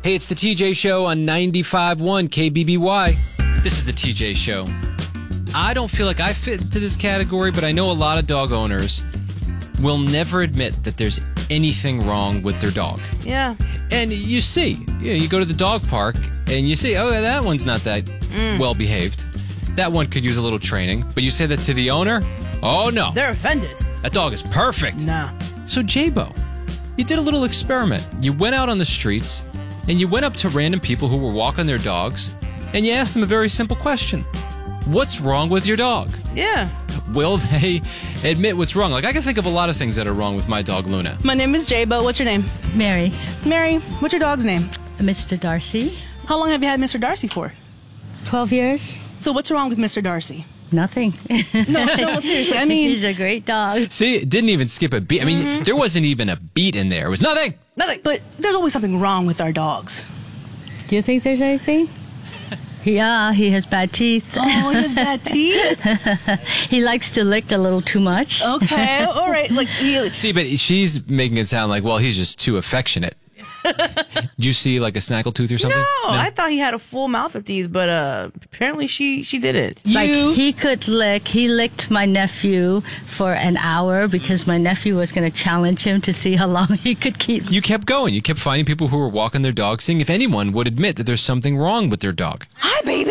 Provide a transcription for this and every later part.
Hey, it's the TJ Show on 95.1 KBBY. This is the TJ Show. I don't feel like I fit into this category, but I know a lot of dog owners will never admit that there's anything wrong with their dog. Yeah. And you see, you go to the dog park and you see, oh, that one's not that well behaved. That one could use a little training. But you say that to the owner, oh no. They're offended. That dog is perfect. Nah. So J-Bo, you did a little experiment. You went out on the streets and you went up to random people who were walking their dogs and you asked them a very simple question. What's wrong with your dog? Yeah. Will they admit what's wrong? Like, I can think of a lot of things that are wrong with my dog, Luna. My name is J-Bo. What's your name? Mary. Mary. What's your dog's name? Mr. Darcy. How long have you had Mr. Darcy for? 12 years. So what's wrong with Mr. Darcy? Nothing. No, seriously. I mean, he's a great dog. See, it didn't even skip a beat. I mean, there wasn't even a beat in there. It was nothing. nothing. But there's always something wrong with our dogs. Do you think there's anything? Yeah, he has bad teeth. Oh, he has bad teeth? He likes to lick a little too much. Okay, all right. See, but she's making it sound like, well, he's just too affectionate. Did you see like a snaggletooth or something? No, I thought he had a full mouth of teeth, but apparently she did it. Like he could lick. He licked my nephew for an hour because my nephew was going to challenge him to see how long he could keep. You kept going. You kept finding people who were walking their dog, seeing if anyone would admit that there's something wrong with their dog. Hi, baby.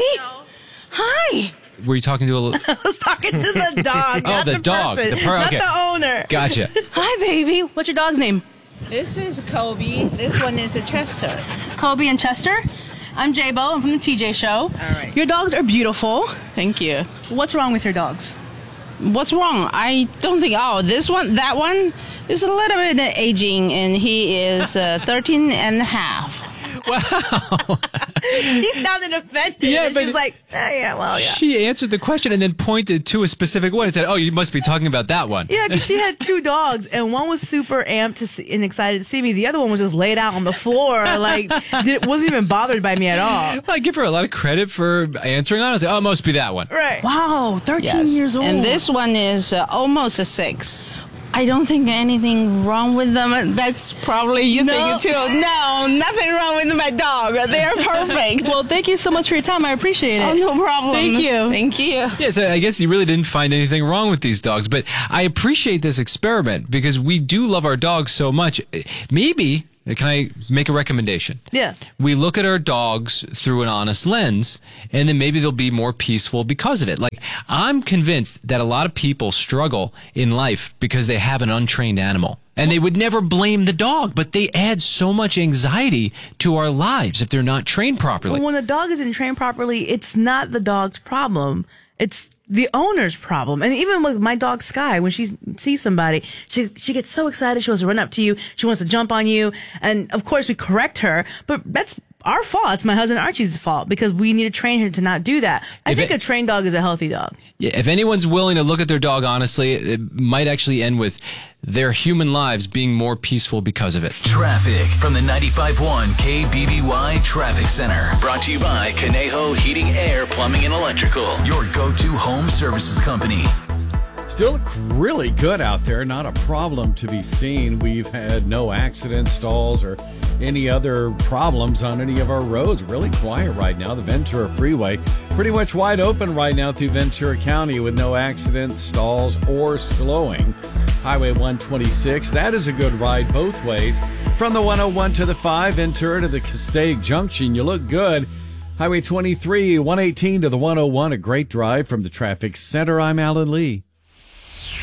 Hi. Were you talking to a little... I was talking to the dog. Oh, not the dog. person, Okay. not the owner. Gotcha. Hi, baby. What's your dog's name? This is Kobe. This one is a Chester. Kobe and Chester. I'm J-Bo. I'm from the TJ Show. All right. Your dogs are beautiful. Thank you. What's wrong with your dogs? What's wrong? I don't think. Oh, that one is a little bit aging, and he is 13 and a half. Wow. He sounded offended. Yeah, and but she's like, yeah. She answered the question and then pointed to a specific one and said, oh, you must be talking about that one. Yeah, because she had two dogs, and one was super amped and excited to see me. The other one was just laid out on the floor, wasn't even bothered by me at all. I give her a lot of credit for answering on it. I was like, oh, it must be that one. Right. Wow, 13 Yes. years old. And this one is almost a 6. I don't think anything wrong with them. That's probably you think too. No, nothing wrong with my dog. They're perfect. Well, thank you so much for your time. I appreciate it. Oh, no problem. Thank you. Thank you. Yeah, so I guess you really didn't find anything wrong with these dogs, but I appreciate this experiment because we do love our dogs so much. Maybe, can I make a recommendation? Yeah. We look at our dogs through an honest lens, and then maybe they'll be more peaceful because of it. Like, I'm convinced that a lot of people struggle in life because they have an untrained animal. And they would never blame the dog, but they add so much anxiety to our lives if they're not trained properly. When a dog isn't trained properly, it's not the dog's problem. It's the owner's problem. And even with my dog Sky, when she sees somebody, she gets so excited. She wants to run up to you. She wants to jump on you. And of course we correct her, but that's our fault. It's my husband Archie's fault because we need to train her to not do that. I think a trained dog is a healthy dog. Yeah, if anyone's willing to look at their dog honestly, it might actually end with their human lives being more peaceful because of it. Traffic from the 95.1 KBBY Traffic Center. Brought to you by Conejo Heating, Air, Plumbing, and Electrical. Your go-to home services company. Still look really good out there. Not a problem to be seen. We've had no accidents, stalls, or any other problems on any of our roads. Really quiet right now. The Ventura Freeway pretty much wide open right now through Ventura County with no accidents, stalls, or slowing. Highway 126, that is a good ride both ways. From the 101 to the 5, Ventura to the Castaic Junction, you look good. Highway 23, 118 to the 101, a great drive from the traffic center. I'm Alan Lee.